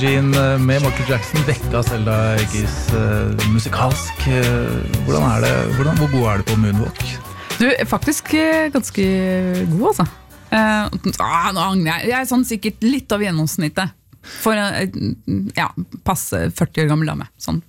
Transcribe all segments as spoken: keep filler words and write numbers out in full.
Med Michael Jackson vekka Zelda Gis uh, musikalsk. Uh, hvordan er det, hvordan, hvor god er du på moonwalk? Du er faktisk uh, ganske god, altså. Uh, ah, nå angrer jeg. Jeg er sånn sikkert litt av gjennomsnittet. For uh, ja, passe førti år gammel dame. Sånn.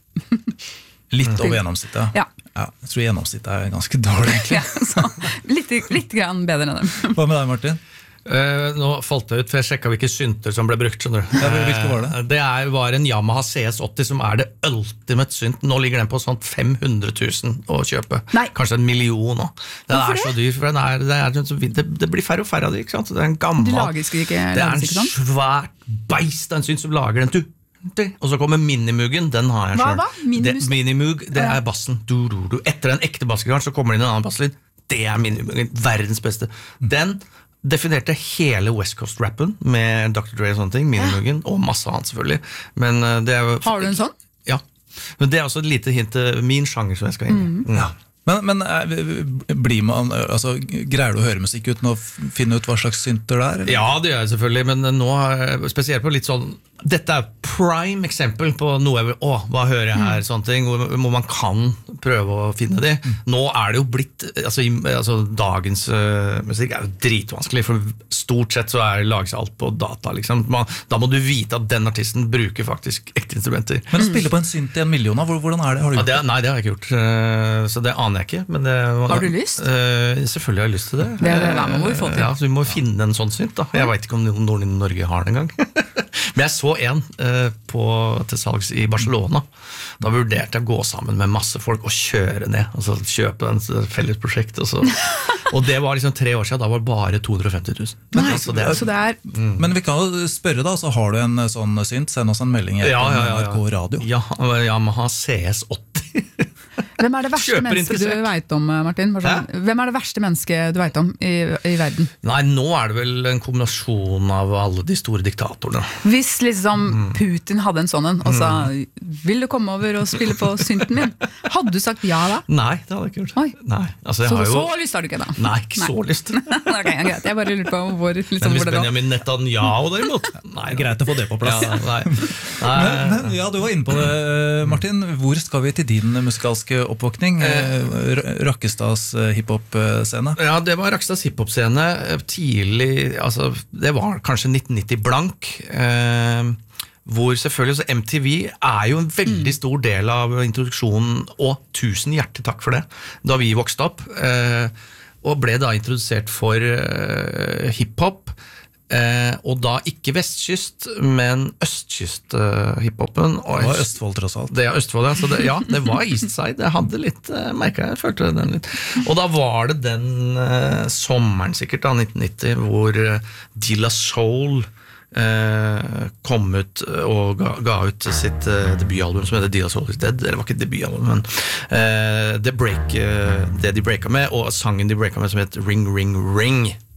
Litt over gjennomsnittet? Ja. Ja, jeg tror gjennomsnittet er ganske dårlig, egentlig. Ja, så, litt, litt grann bedre enn dem. Hva med deg, Martin? Uh, nå falt det ut, for jeg sjekket hvilke synter som ble brukt, skjønner du. Ja, hvilke var det? Uh, det er, var en Yamaha C S åtti som er det ultimate synt. Nå ligger den på sånn fem hundre tusen å kjøpe. Nei. Kanskje en million nå. Den Hvorfor er det? Så dyr, for den er, det, er, det, det blir færre og færre av det, ikke sant? Det er en gammel, Du lager ikke, ikke, det er lager en ikke sånn? svært beist av en synt som lager den, du. Og så kommer Minimuggen, den har jeg Hva, selv. hva? Minimus? Det, Minimug, det Ja. er bassen. Du, du, du. Etter den ekte bassgitaren så kommer det inn en annen basslyd. Det er Minimuggen, verdens beste. Den definerte hele West Coast-rappen med doktor Dre og sånne ting, Minimuggen, og masse annet selvfølgelig. Men uh, det er jo... Har du en sånn? Ja, men det er også et lite hint til min sjanger som jeg skal inn i. Mm. Ja. Men, men blir man, altså, greier du å høre musikk uten å finne ut hva slags synter det er? Eller? Ja, det gjør jeg selvfølgelig, men nå spesielt på litt sånn, dette er prime eksempel på noe jeg vil, å, hva hører jeg her, sånne ting, hvor, hvor man kan prøve å finne det. Nå er det jo blitt, altså, i, altså dagens uh, musikk er jo dritvanskelig, for stort sett så er det laget alt på data, liksom. Man, da må du vite at den artisten bruker faktisk ekte instrumenter. Men å spille på en synt i en million, hvordan er det? Har du Ja, gjort det, nei, det har jeg ikke gjort, uh, så det aner jeg ikke. Men det, Har du lyst? Uh, selvfølgelig har jeg lyst til det. Det er det, da må vi få til. Ja, så vi må finne en sånn synt da. Jeg vet ikke om noen i Norge har den en gang. Men jeg så en uh, på, til salgs i Barcelona. Da vurderte jeg å gå sammen med masse folk og kjøre ned, altså kjøpe en felles prosjekt. Og, så. Og det var liksom tre år siden, da var det bare to hundre og femti tusen. Nei, altså, det er, så det er... Mm. Men vi kan jo spørre da, så har du en sånn synt, send oss en melding ja, ja, ja, N R K Radio. Ja, Yamaha C S åtti. Hvem er det verste Kjøper mennesket du interessert. vet om, Martin? Sånn, hvem er det verste mennesket du vet om i, i verden? Nei, nå er det vel en kombinasjon av alle de store diktatorene. Hvis liksom Putin hadde en sånn en, og sa, vil du komme over og spille på synten min? Hadde du sagt ja da? Nei, det hadde jeg ikke gjort. Oi. Nei, altså jeg Så, har jo... så lyst har du ikke da? Nei, ikke så lyst. Ok, greit. Jeg bare lurer på hvor, liksom, Men hvis hvor det da. Benjamin Netanyahu derimot? Nei, Greit å få det på plass. Ja, nei. Nei. Men, men, ja, du var inne på det, Martin. Hvor skal vi til din musikalske oppvåkning? R- Rakkestads hiphop-scene? Ja, det var Rakkestads hiphop-scene tidlig, altså det var kanskje nitten nitti blank, eh, hvor selvfølgelig så M T V er jo en veldig stor del av introduksjonen, og tusen hjertetakk for det, da vi vokste opp, eh, og ble da introdusert for eh, hiphop, Eh, og da ikke vestkyst, men østkyst uh, hiphopen. Det var Østfold tross alt. Det er Østfold, ja. Så det, ja, det var Eastside. Jeg hadde litt, uh, merket jeg, følte den litt. Og da var det den uh, sommeren sikkert, da, nitten nitti, hvor uh, De La Soul uh, kom ut og ga, ga ut sitt uh, debutalbum som heter De La Soul is Dead. Det var ikke debutalbum, men uh, det, break, uh, det de breaka med, og sangen de breaka med som heter Ring, Ring, Ring.